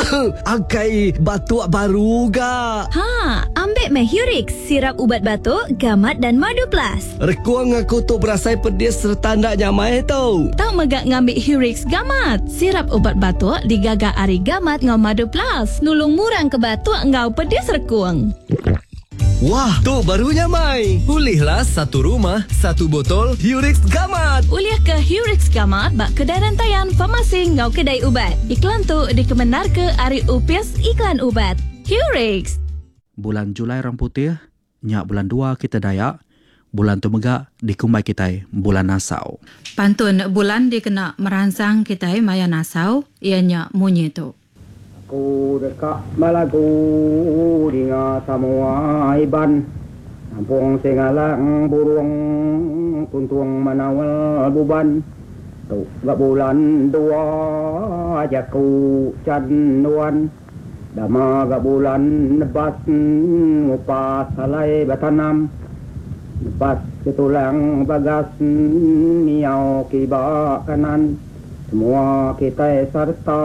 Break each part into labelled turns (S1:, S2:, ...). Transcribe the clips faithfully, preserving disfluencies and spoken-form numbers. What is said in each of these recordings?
S1: Akai batuk baru ga.
S2: Ha, ambil Mehurix, sirap ubat batuk, gamat dan madu plus.
S1: Rekuang aku tu berasai pedis serta ndak nyamai tau.
S2: Tak megak ngambil Hurix gamat. Sirap ubat batuk digagak ari gamat ngau madu plus. Nulung murang ke batuk ngau pedis rekuang.
S1: Wah, tu barunya Mai. Pulihlah satu rumah, satu botol Hurix Gamat.
S2: Uliah ke Hurix Gamat bak kedai rantaian farmasi ngau kedai ubat. Iklan tu dikemenar ke Ari Upias Iklan Ubat. Hurix.
S3: Bulan Julai Orang Putih, nyak bulan dua kita Dayak. Bulan tu megak dikumbai kita bulan Nasau.
S4: Pantun bulan dikena merangsang kita maya Nasau, ianya munyi tu.
S5: Ku dekat malagu dinga semua iban Nampung singalang burung tuntung manawal buban tu gak bulan dua aja ku canduan dama gak bulan nebas ngupas salai batanam nebas ketulang bagas niau kiba kanan semua kita serta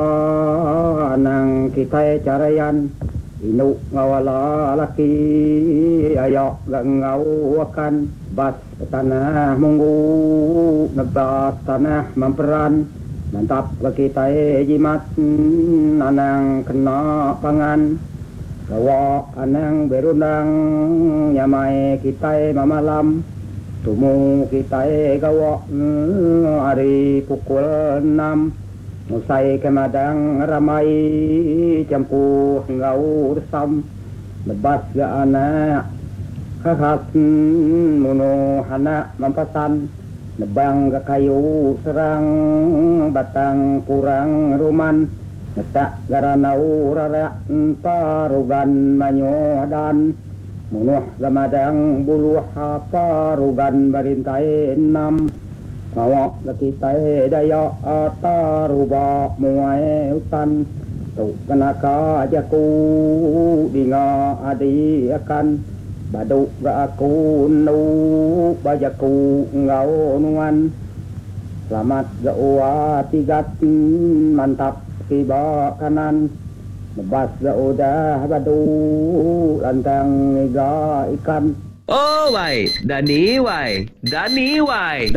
S5: nang kita carayan inu ngawala laki ayo gak ngawakan bas tanah munggu nebas tanah memperan mantap kita jimat anang kena pangan gawa anang berundang nyamai kita mamalam tumu kita gawa hari pukul enam Musai ke madang ramai campuh ngau resam Lebas ke anak khas muno anak mampasan Nebang ke kayu serang batang kurang ruman Netak garanau rarak parugan manyodan Munuh ke madang buluh parugan barintai enam Ngawak lagi tay daya ataruba muai hutan tu kenaka jaku dinga adi akan baduk ga aku nu bajaku ngau nuan selamat ga uwa tigat mantap tiba kanan lebas ga udah badu lantang iga ikan.
S1: Oh, wai. Dani, wai. Dani, wai.